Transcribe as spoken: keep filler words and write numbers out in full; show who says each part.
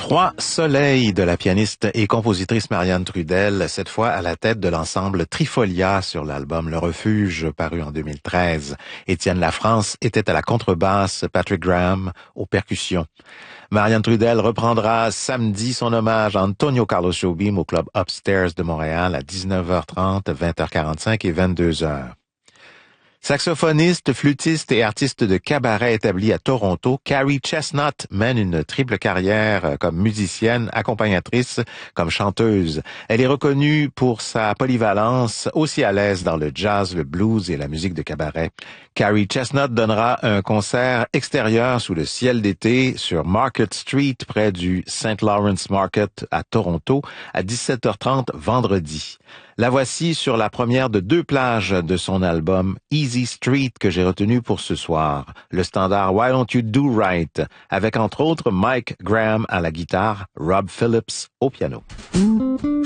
Speaker 1: Trois soleils de la pianiste et compositrice Marianne Trudel, cette fois à la tête de l'ensemble Trifolia sur l'album Le Refuge, paru en deux mille treize. Étienne Lafrance était à la contrebasse, Patrick Graham aux percussions. Marianne Trudel reprendra samedi son hommage à Antonio Carlos Jobim au club Upstairs de Montréal à dix-neuf heures trente, vingt heures quarante-cinq et vingt-deux heures. Saxophoniste, flûtiste et artiste de cabaret établi à Toronto, Carrie Chestnut mène une triple carrière comme musicienne, accompagnatrice, comme chanteuse. Elle est reconnue pour sa polyvalence, aussi à l'aise dans le jazz, le blues et la musique de cabaret. Carrie Chestnut donnera un concert extérieur sous le ciel d'été sur Market Street, près du Saint Lawrence Market à Toronto, à dix-sept heures trente vendredi. La voici sur la première de deux plages de son album Easy Street que j'ai retenu pour ce soir, le standard Why Don't You Do Right, avec entre autres Mike Graham à la guitare, Rob Phillips au piano.
Speaker 2: Ooh.